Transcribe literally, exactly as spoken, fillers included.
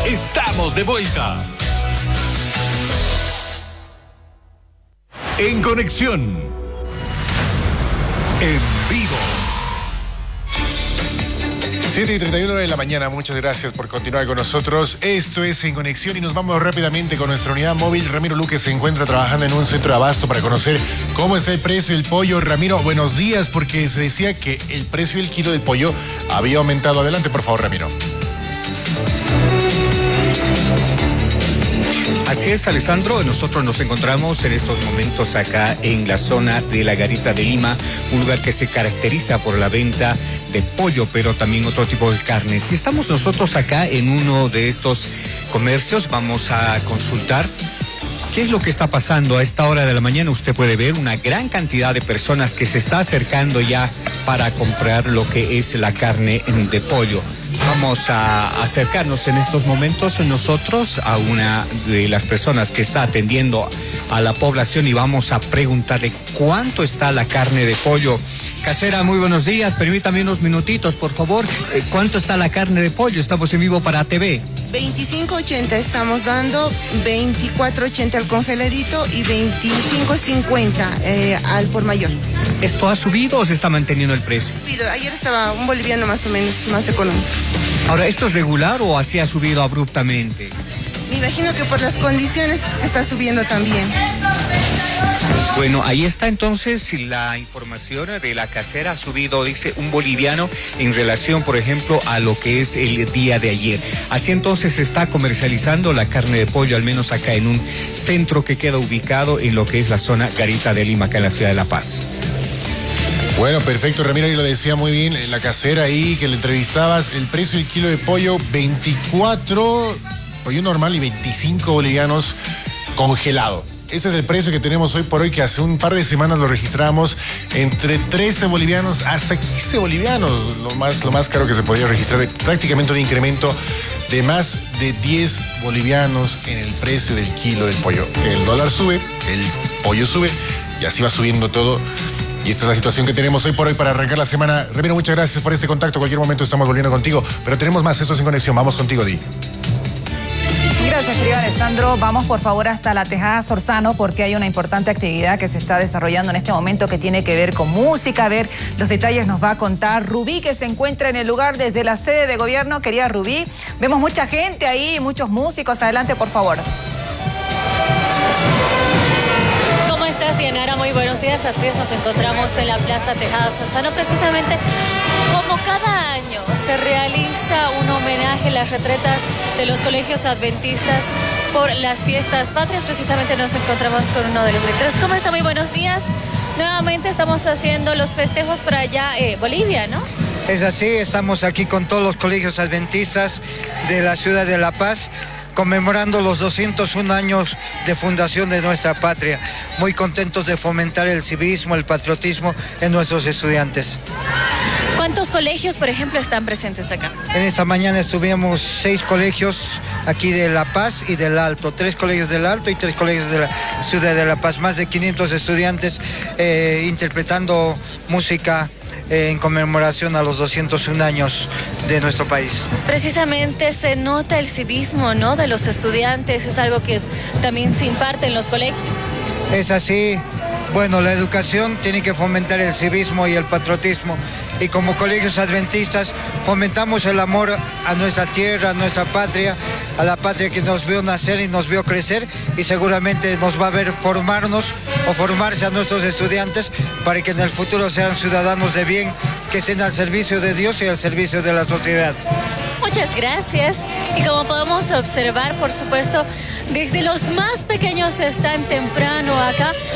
Estamos de vuelta. En conexión. En vivo. siete y treinta y uno de la mañana, muchas gracias por continuar con nosotros. Esto es En Conexión y nos vamos rápidamente con nuestra unidad móvil. Ramiro Luque se encuentra trabajando en un centro de abasto para conocer cómo está el precio del pollo. Ramiro, buenos días, porque se decía que el precio del kilo del pollo había aumentado. Adelante, por favor, Ramiro. Así es, Alessandro, nosotros nos encontramos en estos momentos acá en la zona de la Garita de Lima, un lugar que se caracteriza por la venta de pollo, pero también otro tipo de carne. Si estamos nosotros acá en uno de estos comercios, vamos a consultar qué es lo que está pasando a esta hora de la mañana. Usted puede ver una gran cantidad de personas que se está acercando ya para comprar lo que es la carne de pollo. Vamos a acercarnos en estos momentos nosotros a una de las personas que está atendiendo a la población y vamos a preguntarle cuánto está la carne de pollo. Casera, muy buenos días, permítame unos minutitos, por favor. ¿Cuánto está la carne de pollo? Estamos en vivo para T V. veinticinco ochenta estamos dando, veinticuatro ochenta al congeladito y veinticinco cincuenta eh, al por mayor. ¿Esto ha subido o se está manteniendo el precio? Ayer estaba un boliviano más o menos más económico. Ahora, ¿esto es regular o así ha subido abruptamente? Me imagino que por las condiciones está subiendo también. Bueno, ahí está entonces la información de la casera. Ha subido, dice, un boliviano en relación, por ejemplo, a lo que es el día de ayer. Así entonces se está comercializando la carne de pollo, al menos acá en un centro que queda ubicado en lo que es la zona Garita de Lima, acá en la ciudad de La Paz. Bueno, perfecto, Ramiro, y lo decía muy bien, la casera ahí que le entrevistabas, el precio del kilo de pollo, veinticuatro, pollo normal y veinticinco bolivianos congelado. Ese es el precio que tenemos hoy por hoy, que hace un par de semanas lo registramos entre trece bolivianos hasta quince bolivianos, lo más, lo más caro que se podría registrar, prácticamente un incremento de más de diez bolivianos en el precio del kilo del pollo. El dólar sube, el pollo sube y así va subiendo todo. Y esta es la situación que tenemos hoy por hoy para arrancar la semana. Ramiro, muchas gracias por este contacto. Cualquier momento estamos volviendo contigo, pero tenemos más. Esto es En Conexión. Vamos contigo, Di. Gracias, querido Alessandro. Vamos por favor hasta la Tejada Sorzano porque hay una importante actividad que se está desarrollando en este momento que tiene que ver con música. A ver, los detalles nos va a contar Rubí, que se encuentra en el lugar desde la sede de gobierno. Querida Rubí, vemos mucha gente ahí, muchos músicos. Adelante, por favor. ¿Cómo estás, Dianara? Muy buenos días. Así es, nos encontramos en la Plaza Tejada Sorzano. Precisamente como cada año se realiza un homenaje en las retretas de los colegios adventistas por las fiestas patrias. Precisamente nos encontramos con uno de los directores. ¿Cómo está? Muy buenos días. Nuevamente estamos haciendo los festejos para allá, eh, Bolivia, ¿no? Es así, estamos aquí con todos los colegios adventistas de la ciudad de La Paz, conmemorando los doscientos un años de fundación de nuestra patria. Muy contentos de fomentar el civismo, el patriotismo en nuestros estudiantes. ¿Cuántos colegios, por ejemplo, están presentes acá? En esta mañana estuvimos seis colegios aquí de La Paz y del Alto, tres colegios del Alto y tres colegios de la ciudad de La Paz, más de quinientos estudiantes eh, interpretando música eh, en conmemoración a los doscientos un años de nuestro país. Precisamente se nota el civismo, ¿no?, de los estudiantes, es algo que también se imparte en los colegios. Es así. Bueno, la educación tiene que fomentar el civismo y el patriotismo, y como colegios adventistas fomentamos el amor a nuestra tierra, a nuestra patria, a la patria que nos vio nacer y nos vio crecer, y seguramente nos va a ver formarnos o formarse a nuestros estudiantes para que en el futuro sean ciudadanos de bien, que estén al servicio de Dios y al servicio de la sociedad. Muchas gracias. Y como podemos observar, por supuesto, desde los más pequeños están temprano acá.